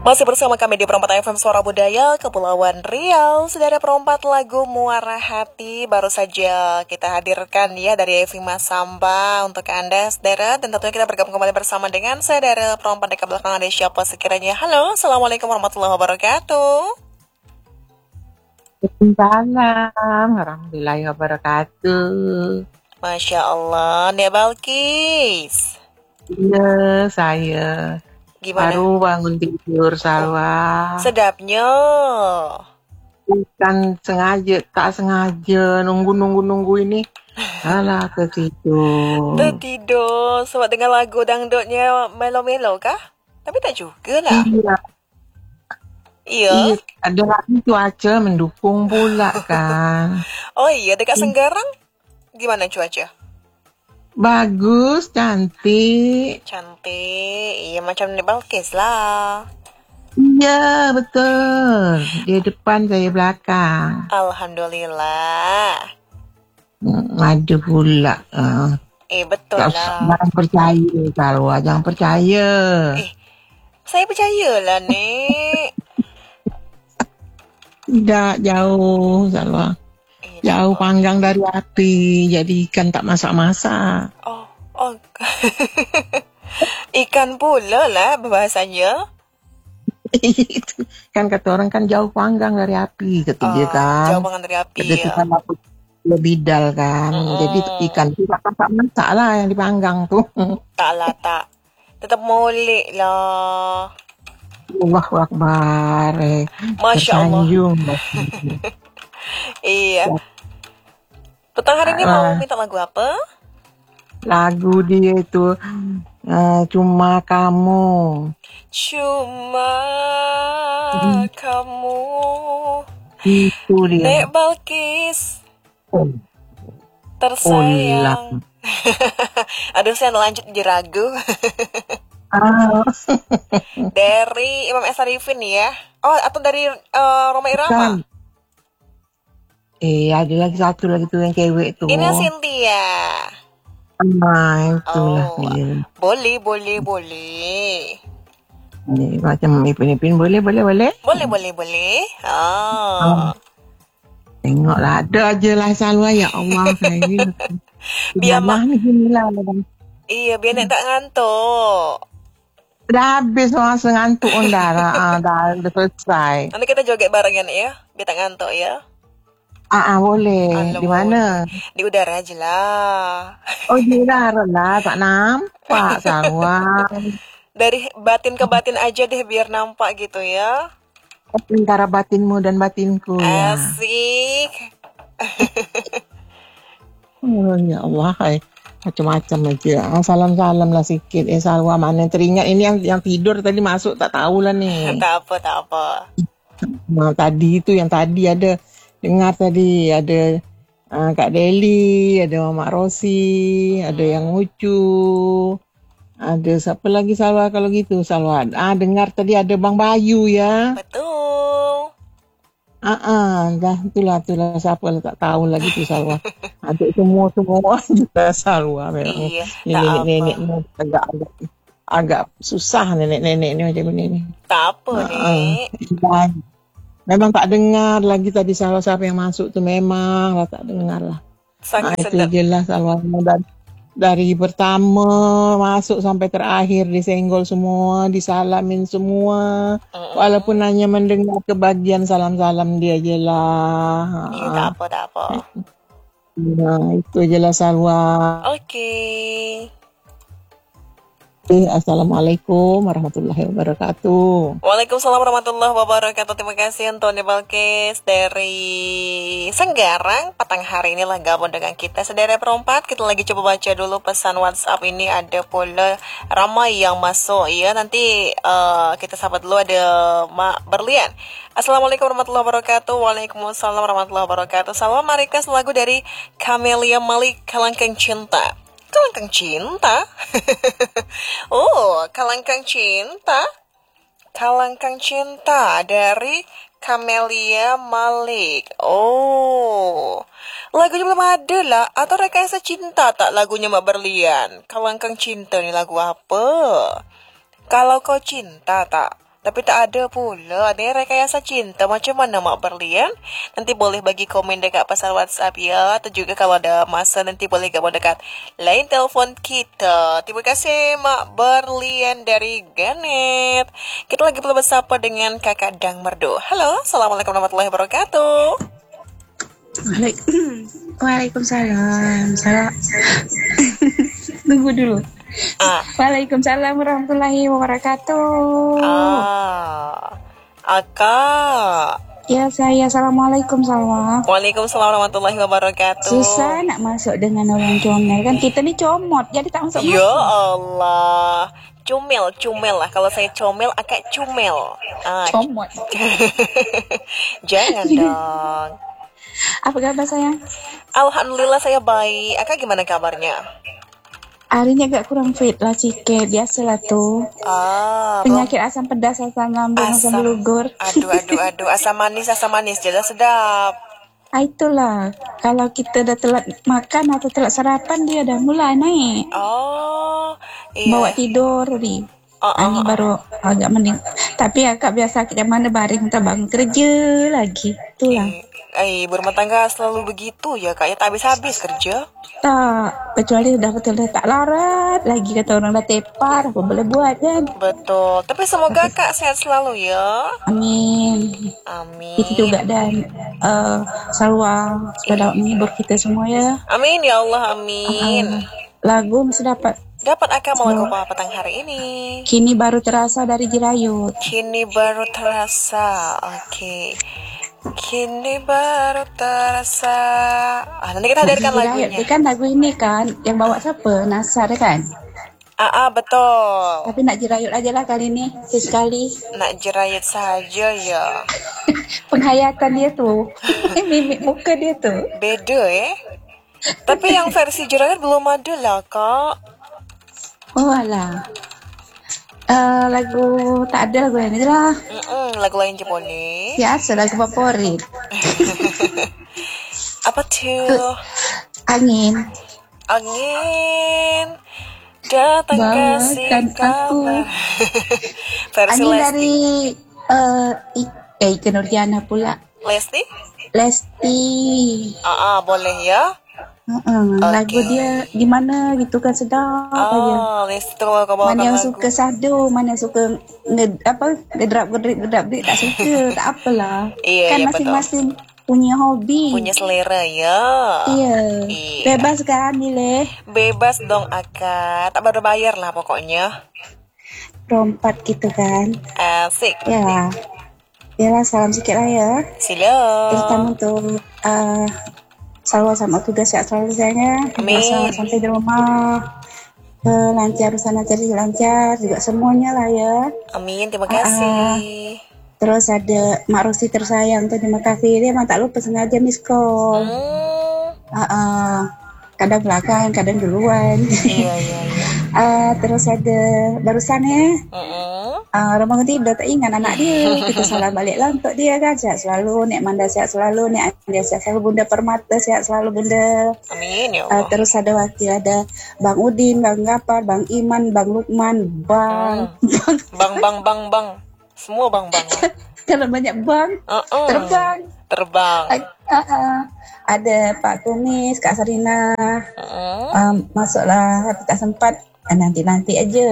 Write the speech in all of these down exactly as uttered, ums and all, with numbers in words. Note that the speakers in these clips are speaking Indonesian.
Masih bersama kami di Perempat F M Suara Budaya Kepulauan Riau. Saudara Perempat, lagu Muara Hati baru saja kita hadirkan ya dari Evi Masamba untuk Anda saudara. Dan tentunya kita bergabung kembali bersama dengan saudara Perempat. Dekat belakang ada siapa sekiranya. Halo, Assalamualaikum warahmatullahi wabarakatuh. Waalaikumsalam warahmatullahi wabarakatuh. Masya Allah, Nia Balkis. Iya, saya Gimana? baru bangun tidur, Salwa. Sedapnya. Bukan sengaja, tak sengaja nunggu-nunggu-nunggu ini. Alah, ketidur. Tertidur sebab dengan lagu dangdutnya melo-melo kah? Tapi tak juga lah. Iya, Iya. iya, ada lagi cuaca mendukung pula kan. Oh iya, dekat Senggarang gimana cuaca? Bagus, cantik. Cantik. Iya, macam di Balkis lah. Iya, betul. Dia depan, saya belakang. Alhamdulillah. Hmm, ada pula. Uh, Eh, betul tak, lah. Jangan percaya, Salwa. Jangan percaya. Eh, saya percayalah, Nek. Tidak, jauh, Salwa. Eh, Jauh tak- panggang dari api. Jadi ikan tak masak-masak. Oh, oh. Ikan pula lah bahasanya. Itu kan kata orang kan jauh panggang dari api, kata Oh, dia kan. jauh banget dari api Kata ya. kan aku lebih dal kan. Mm-mm. Jadi ikan itu tak masak lah yang dipanggang tuh. Tak lah, tak. Tetap molek lah. Allahu Akbar. Eh. Masya Allah. Tersanjung. Iya. Petang hari ini mau minta lagu apa? Lagu dia itu uh, Cuma Kamu. Cuma kamu. Itu dia. Nek Balkis Oh, tersayang. Aduh, saya lanjut di ragu. ah, Dari Imam S. Arifin ya. Oh, atau dari uh, Roma Irama. kan. Eh, ada lagi satu lagi tuh yang cewek tuh. Ini Cynthia. Nah, itulah Oh, dia. boleh, boleh, boleh. Ini macam Ipin-Ipin, boleh, boleh, boleh. Boleh, boleh, boleh. Oh. Tengoklah, ada aja lah Salwa, ya Allah. Saya Biar mah ni ginilah. Iya, biar nek tak ngantuk. Dah habis masa ngantuk dah, ah, dah, dah selesai. Nanti kita joget barengan ya, biar tak ngantuk ya. Ah, ah boleh. Alamak. Di mana? Di udara aja lah. Oh, di udara lah, tak nampak Salwa. Dari batin ke batin aja deh biar nampak gitu ya. Antara batinmu dan batinku ya. Asik. Oh, ya Allah, hai. Macam-macam aja. Ah, salam-salam lah sikit. Eh, Salwa mana teringat ini yang yang tidur tadi masuk tak tahulah nih. Tak apa, tak apa. Nah, tadi itu yang tadi ada dengar tadi ada uh, Kak Deli, ada Mama Rosi, ada yang Ucu, ada siapa lagi Salwa kalau gitu Salwa. Ah dengar tadi ada Bang Bayu ya. Betul. Ah, ah dah itulah itulah siapa lah tak tahu lagi tu Salwa. Ada semua semua juga Salwa memang. Iya, Ini tak apa. nenek-nenek ni agak agak agak susah nenek-nenek ni macam ni ni. Tak apa, Ah, ah. Nek. Memang tak dengar lagi tadi Salwa siapa yang masuk tu memang lah tak dengar lah. Sakit Ah, itu sedap. je lah Salwa. Dan dari pertama masuk sampai terakhir disenggol semua, disalamin semua. Mm-mm. Walaupun hanya mendengar kebagian salam-salam dia je lah. Iya, tak apa, tak apa. Nah, itu je lah Salwa. Oke. Assalamualaikum warahmatullahi wabarakatuh. Waalaikumsalam warahmatullahi wabarakatuh. Terima kasih Antoni Balkis dari Senggarang. Petang hari ini lah gabung dengan kita. Saudara Perempat, kita lagi coba baca dulu pesan WhatsApp ini. Ada pula ramai yang masuk ya. Nanti uh, kita sahabat dulu ada Mak Berlian. Assalamualaikum warahmatullahi wabarakatuh. Waalaikumsalam warahmatullahi wabarakatuh. Salam request lagu dari Camelia Malik, Kelangkang Cinta. Kelangkang cinta? Oh, Kelangkang cinta? Kelangkang cinta dari Camelia Malik. Oh, lagunya belum ada lah. Atau Rekayasa Cinta tak lagunya Mbak Berlian? Kelangkang cinta ni lagu apa? Kalau kau cinta tak? Tapi tak ada pula. Ada yang rekayasa cinta. Macam mana Mak Berlian? Nanti boleh bagi komen dekat pesan WhatsApp ya. Atau juga kalau ada masa nanti boleh gabung dekat line telefon kita. Terima kasih Mak Berlian dari Ganet. Kita lagi pula bersapa dengan Kakak Dang Merdu. Halo, Assalamualaikum warahmatullahi wabarakatuh. Waalaikum- Waalaikumsalam. Salam. Tunggu dulu. Ah, Waalaikumsalam warahmatullahi wabarakatuh. ah, Akak. Ya saya assalamualaikum salam. Waalaikumsalam warahmatullahi wabarakatuh. Susah nak masuk dengan orang comel kan kita ni comot jadi tak masuk Ya masuk. Allah. Cumel, cumel lah. Kalau saya comel, akak cumel. Ah, Comot. jangan dong. Apa kabar sayang? Alhamdulillah saya baik. Akak gimana kabarnya? Hari ini agak kurang fit lah cike biasalah tuh. Ah, belum. Penyakit asam pedas, asam lambung, asam Asam. belugur. Aduh, aduh, aduh. Asam manis, asam manis. Jadi sedap. Ah, itulah kalau kita dah telat makan atau telat sarapan dia dah mulai naik. Oh, iya. Bawa tidur ni. Oh, Ah, ni oh, baru agak mending. Tapi akak biasa kita mana baring tak bangun kerja lagi. Itulah. Eh, ibu rumah tangga selalu begitu ya kak ya, tak habis-habis kerja. Tak, kecuali dah betul dah tak larat lagi kata orang dah tepar apa boleh buat kan. Betul, tapi semoga kak sehat selalu ya. Amin. Amin. Itu juga dan uh, Salwa supaya menghibur kita semua ya. Amin ya Allah, amin. Lagu masih dapat. Dapat akak mau lagu apa petang hari ini? Kini baru terasa dari Jirayut. Kini baru terasa, oke. Kini baru terasa. Ah, nanti kita hadirkan Jirayut lagunya. dia kan lagu ini kan yang bawa siapa? Nasar kan. Ah, ah, betul. Tapi nak Jirayut aja lah kali ini sekali. Nak jerayut saja ya. Penghayatan dia tuh. Mimik muka dia tuh. Beda eh. Tapi yang versi jerayut belum ada lah kak. Oh alah. Uh, lagu tak ada lagu yang ini lah. Mm-mm, lagu lain je boleh. Biasa lagu favorit. Apa tuh? Angin. Angin datang kasih Bawakan aku. kabar. Versi Angin Lesti. dari uh, I- eh Ike Nurdiana pula. Lesti? Lesti. Ah, ah, boleh ya. Uh-uh. Oke. Lagu dia gimana gitu kan sedap aja. Ah, Lesti tuh kalau kau bawakan Mana yang lagu. suka sado, mana yang suka nge, apa gedrap gedrip gedrap gedrip tak suka, tak apalah. Iya, Kan iya, masing-masing punya hobi. Punya selera ya. Iya. Iya. Bebas kan milih. Bebas dong akak. Tak baru bayar lah pokoknya. Rompat gitu kan. Asik. Ya. Yalah salam sikit lah ya. Sila. Terutama untuk uh, Salwa sama tugas sehat selalu sayangnya. Amin. Masa sampai di rumah. Uh, lancar urusan lancar lancar juga semuanya lah ya. Amin, terima kasih. Terus ada Mak Rosi tersayang tuh di Makassar, dia emang tak lupa sengaja miss call. Hmm. Uh, uh, kadang belakang, kadang duluan. Iya, iya, iya. Uh, terus ada barusan ya, Mm-mm. uh, Rombongan tidur tak ingat anak dia. Kita salam balik lah untuk dia kan. Sehat selalu, Nek Manda sehat selalu, Nek Andia sehat selalu, Bunda Permata sehat selalu Bunda. Amin ya Uh, Allah. terus ada wakil ada Bang Udin, Bang Gapar, Bang Iman, Bang Lukman, Bang. Bang, bang, bang, bang. Semua bang, bang. Karena banyak bang, Uh-uh. terbang. Terbang. Uh, uh, ada Pak Tumis, Kak Sarina, Uh-uh. um, masuklah tapi tak sempat. Uh, nanti-nanti aja.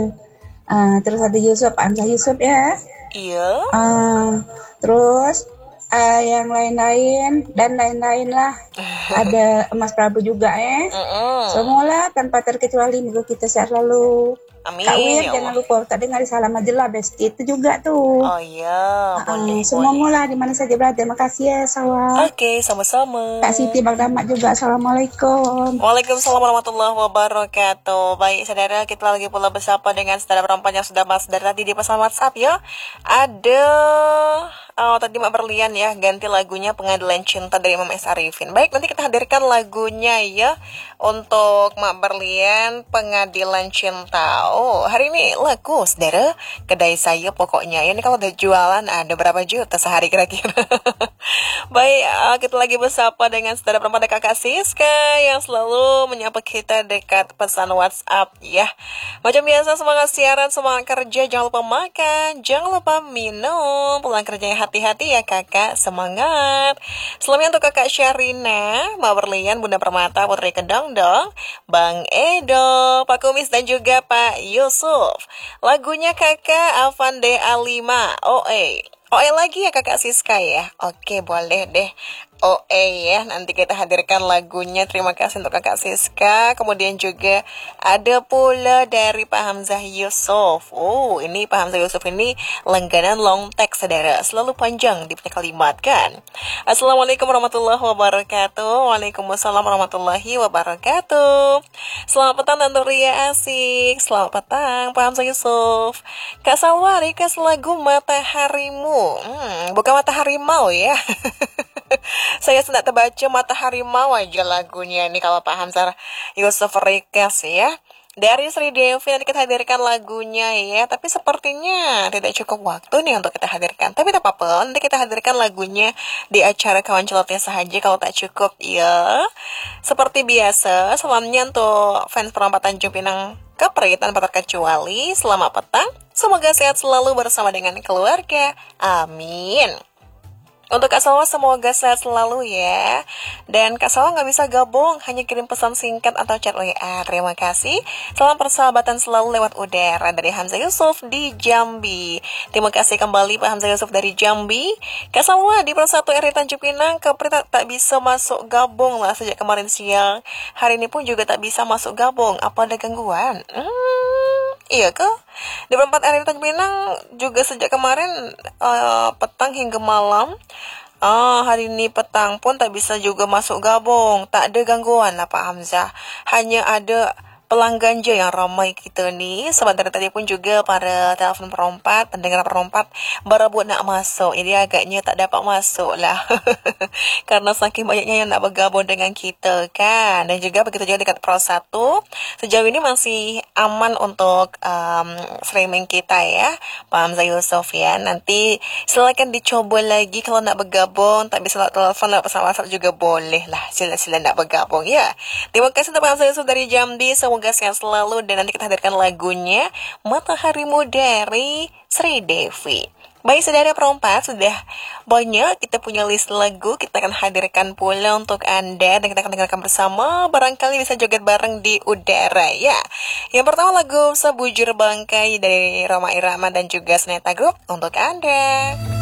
Uh, terus ada Yusuf, Amzah Yusuf ya. Iya. Uh, terus uh, yang lain-lain dan lain-lain lah. Ada Mas Prabu juga ya. Uh-uh. Semualah tanpa terkecuali minggu kita sehat selalu. Amin Kak Wir ya jangan Allah. lupa tak dengar salam aja lah Besti itu juga tuh. Oh iya, boleh, Uh, semua boleh. mula di mana saja berada. Terima kasih ya Sawa. Oke, sama-sama. Kak Siti Bang Damat juga. Assalamualaikum. Waalaikumsalam warahmatullahi wabarakatuh. Baik, saudara, kita lagi pula bersapa dengan saudara perempuan yang sudah masuk dari tadi di pesan WhatsApp ya. Ada Oh, tadi Mak Berlian ya, ganti lagunya Pengadilan Cinta dari Imam S. Arifin. Baik, nanti kita hadirkan lagunya ya untuk Mak Berlian Pengadilan Cinta. Oh, hari ini laku, saudara. Kedai saya pokoknya. Ini kalau udah jualan ada berapa juta sehari kira-kira. Baik, uh, kita lagi bersapa dengan saudara perempuan Kakak Siska yang selalu menyapa kita dekat pesan WhatsApp ya. Macam biasa, semangat siaran, semangat kerja, jangan lupa makan, jangan lupa minum. Pulang kerjanya hati-hati ya kakak, semangat. Selanjutnya untuk kakak Syarina, Mak Berlian, Bunda Permata, Putri Kedongdong, Bang Edo, Pak Kumis dan juga Pak Yusuf. Lagunya kakak Avande A lima, O E. O E lagi ya kakak Siska ya. Oke, boleh deh. O E ya, nanti kita hadirkan lagunya. Terima kasih untuk kakak Siska. Kemudian juga ada pula dari Pak Hamzah Yusuf. Oh, ini Pak Hamzah Yusuf ini langganan long text saudara, selalu panjang di kalimat kan. Assalamualaikum warahmatullahi wabarakatuh. Waalaikumsalam warahmatullahi wabarakatuh. Selamat petang Tante Ria Asik. Selamat petang Pak Hamzah Yusuf. Kak Salwa request lagu Mataharimu. Hmm, bukan Matahari Mau ya. Saya sudah terbaca Matahari Mau aja lagunya ini kalau Pak Hamzah Yusuf request ya. Dari Sri Devi nanti kita hadirkan lagunya ya. Tapi sepertinya tidak cukup waktu nih untuk kita hadirkan. Tapi tak apa-apa, nanti kita hadirkan lagunya di acara Kawan Celoteh saja kalau tak cukup ya. Seperti biasa, selamanya untuk fans perempat Tanjung Pinang Kepri tanpa terkecuali. Selamat petang, semoga sehat selalu bersama dengan keluarga. Amin. Untuk Kak Salwa semoga sehat selalu ya. Dan Kak Salwa nggak bisa gabung, hanya kirim pesan singkat atau chat W A. Terima kasih. Salam persahabatan selalu lewat udara dari Hamzah Yusuf di Jambi. Terima kasih kembali Pak Hamzah Yusuf dari Jambi. Kak Salwa di Persatu R I Tanjung Pinang Kepri tak, tak bisa masuk gabung lah sejak kemarin siang. Hari ini pun juga tak bisa masuk gabung. Apa ada gangguan? Hmm, iya kah? Di Perempat R I Tanjung Pinang juga sejak kemarin uh, petang hingga malam. Ah, hari ini petang pun tak bisa juga masuk gabung. Tak ada gangguan lah Pak Hamzah. Hanya ada pelanggan je yang ramai kita ni. Sebentar tadi pun juga para telefon perempat, pendengar perempat berebut nak masuk. Jadi agaknya tak dapat masuk lah. Karena saking banyaknya yang nak bergabung dengan kita kan. Dan juga begitu juga dekat Pro satu. Sejauh ini masih aman untuk um, streaming kita ya. Pak Hamzah Yusuf ya. Nanti silakan dicoba lagi kalau nak bergabung. Tak bisa nak telefon, nak pesan WhatsApp juga boleh lah. Sila-sila nak bergabung ya. Terima kasih untuk Pak Hamzah Yusuf dari Jambi. Semoga sehat selalu dan nanti kita hadirkan lagunya Mataharimu dari Sri Devi. Baik saudara perempat, sudah banyak kita punya list lagu. Kita akan hadirkan pula untuk Anda dan kita akan dengarkan bersama. Barangkali bisa joget bareng di udara ya. Yang pertama lagu Sebujur Bangkai dari Roma Irama dan juga Seneta Group untuk Anda.